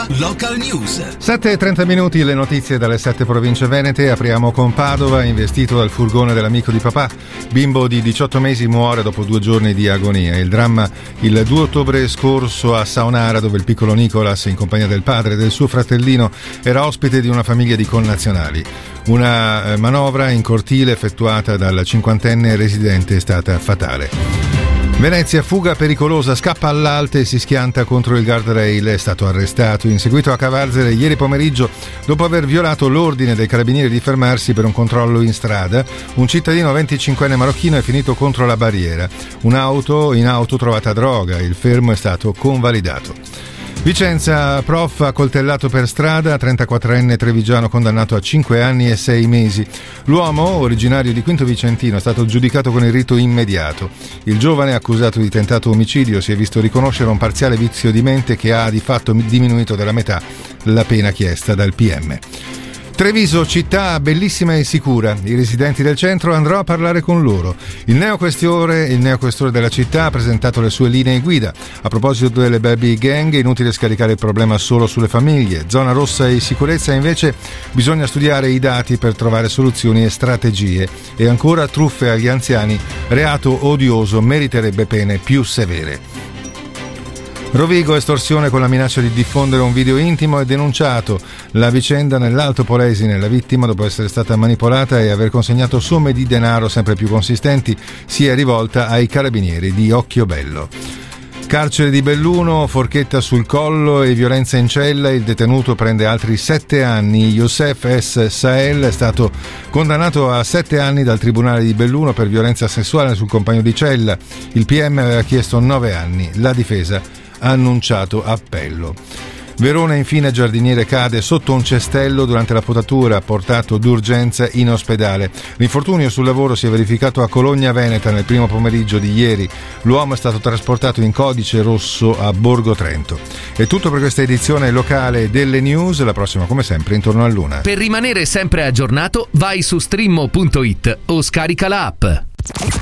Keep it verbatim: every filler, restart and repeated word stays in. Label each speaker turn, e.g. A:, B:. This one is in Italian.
A: Local News.
B: sette e trenta minuti, le notizie dalle sette province venete. Apriamo con Padova, investito dal furgone dell'amico di papà. Bimbo di diciotto mesi muore dopo due giorni di agonia. Il dramma il due ottobre scorso a Saonara, dove il piccolo Nicolas, in compagnia del padre e del suo fratellino, era ospite di una famiglia di connazionali. Una manovra in cortile effettuata dal cinquantenne residente è stata fatale. Venezia, fuga pericolosa, scappa all'Alte e si schianta contro il guardrail. È stato arrestato, inseguito a Cavarzere ieri pomeriggio dopo aver violato l'ordine dei carabinieri di fermarsi per un controllo in strada. Un cittadino venticinquenne marocchino è finito contro la barriera. Un'auto in auto trovata droga, il fermo è stato convalidato. Vicenza, prof accoltellato per strada, trentaquattrenne trevigiano condannato a cinque anni e sei mesi. L'uomo, originario di Quinto Vicentino, è stato giudicato con il rito immediato. Il giovane, accusato di tentato omicidio, si è visto riconoscere un parziale vizio di mente che ha di fatto diminuito della metà la pena chiesta dal P M. Treviso, città bellissima e sicura. I residenti del centro, andrò a parlare con loro. Il neoquestore, il neoquestore della città ha presentato le sue linee guida. A proposito delle baby gang, è inutile scaricare il problema solo sulle famiglie. Zona rossa e sicurezza, invece, bisogna studiare i dati per trovare soluzioni e strategie. E ancora, truffe agli anziani, reato odioso, meriterebbe pene più severe. Rovigo, estorsione con la minaccia di diffondere un video intimo, è denunciato. La vicenda nell'Alto Polesine, la vittima, dopo essere stata manipolata e aver consegnato somme di denaro sempre più consistenti, si è rivolta ai carabinieri di Occhiobello. Carcere di Belluno, forchetta sul collo e violenza in cella, il detenuto prende altri sette anni. Youssef S. Sahel è stato condannato a sette anni dal Tribunale di Belluno per violenza sessuale sul compagno di cella. Il P M aveva chiesto nove anni, la difesa ha annunciato appello. Verona, infine, giardiniere cade sotto un cestello durante la potatura, portato d'urgenza in ospedale. L'infortunio sul lavoro si è verificato a Cologna Veneta nel primo pomeriggio di ieri. L'uomo è stato trasportato in codice rosso a Borgo Trento. È tutto per questa edizione locale delle news, la prossima come sempre intorno all'una.
C: Per rimanere sempre aggiornato vai su streammo punto it o scarica la app.